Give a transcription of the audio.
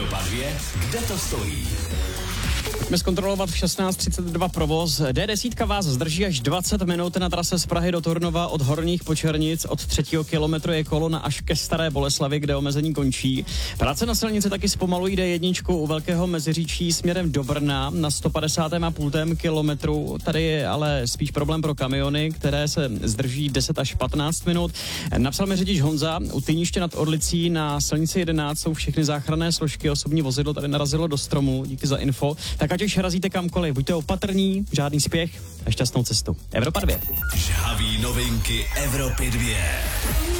Evropa 2, kde to stojí? Pojďme zkontrolovat v 16:32 provoz. D10 vás zdrží až 20 minut na trase z Prahy do Turnova od Horních Počernic. Od 3. kilometru je kolona až ke Staré Boleslavi, kde omezení končí. Práce na silnici taky zpomalují D1 u Velkého Meziříčí směrem do Brna na 150,5 kilometru. Tady je ale spíš problém pro kamiony, které se zdrží 10 až 15 minut. Napsal mi řidič Honza, u Týniště nad Orlicí na silnici 11 jsou všechny záchranné složky, osobní vozidlo tady narazilo do stromu, díky za info. Tak ať už razíte kamkoliv, buďte opatrní, žádný spěch a šťastnou cestu. Evropa 2. Žhavý novinky Evropy 2.